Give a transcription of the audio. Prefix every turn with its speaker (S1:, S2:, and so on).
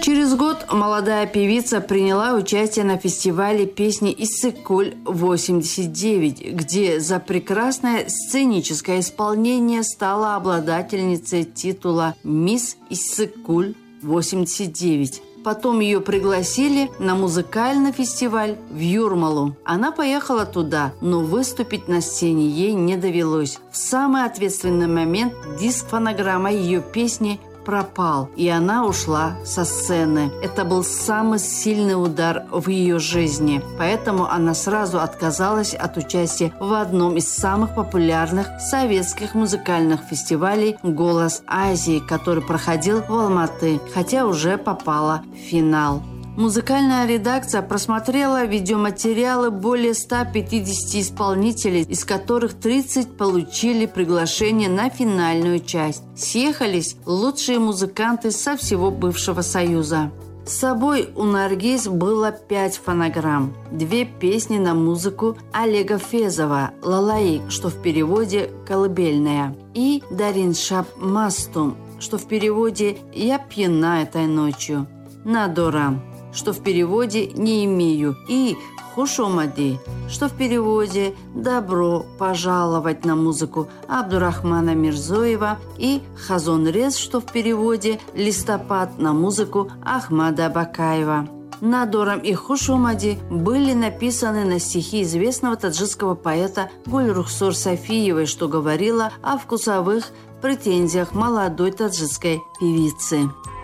S1: Через год молодая певица приняла участие на фестивале песни «Иссык-Куль-89», где за прекрасное сценическое исполнение стала обладательницей титула «Мисс Иссык-Куль-89». Потом ее пригласили на музыкальный фестиваль в Юрмалу. Она поехала туда, но выступить на сцене ей не довелось. В самый ответственный момент диск фонограммы ее песни пропал, и она ушла со сцены. Это был самый сильный удар в ее жизни, поэтому она сразу отказалась от участия в одном из самых популярных советских музыкальных фестивалей «Голос Азии», который проходил в Алматы, хотя уже попала в финал. Музыкальная редакция просмотрела видеоматериалы более 150 исполнителей, из которых 30 получили приглашение на финальную часть. Съехались лучшие музыканты со всего бывшего Союза. С собой у Наргиз было 5 фонограмм, 2 песни на музыку Олега Фезова «Лалаик», что в переводе «Колыбельная», и Дарин Шап Мастум, что в переводе «Я пьяна этой ночью», Надорам, что в переводе «не имею», и «Хушомади», что в переводе «добро пожаловать» на музыку Абдурахмана Мирзоева, и «Хазонрез», что в переводе «листопад» на музыку Ахмада Бакаева. «Надорам» и «Хушомади» были написаны на стихи известного таджикского поэта Гульрухсор Софиевой, что говорило о вкусовых претензиях молодой таджикской певицы.